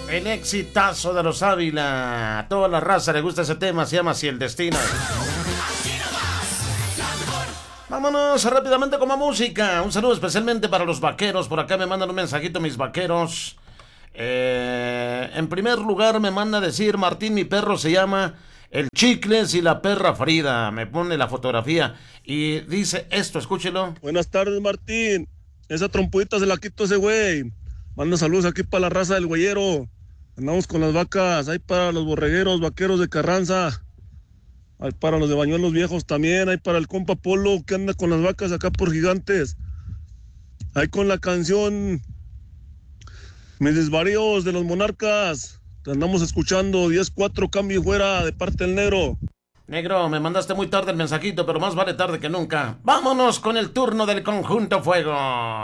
El exitazo de los Ávila. A toda la raza le gusta ese tema, se llama Así el Destino. Vámonos rápidamente con la música. Un saludo especialmente para los vaqueros. Por acá me mandan un mensajito mis vaqueros. En primer lugar me manda a decir Martín, mi perro se llama El Chicles y la perra Frida. Me pone la fotografía y dice esto, escúchelo. Buenas tardes, Martín. Esa trompudita se la quito ese güey. Manda saludos aquí para la raza del güeyero. Andamos con las vacas. Hay para los borregueros, vaqueros de Carranza. Hay para los de Bañuelos Viejos también. Hay para el compa Polo que anda con las vacas acá por Gigantes. Hay con la canción Mis Desvaríos de los Monarcas. Te andamos escuchando 10-4 cambio y fuera de parte del negro. Negro, me mandaste muy tarde el mensajito, pero más vale tarde que nunca. Vámonos con el turno del Conjunto Fuego.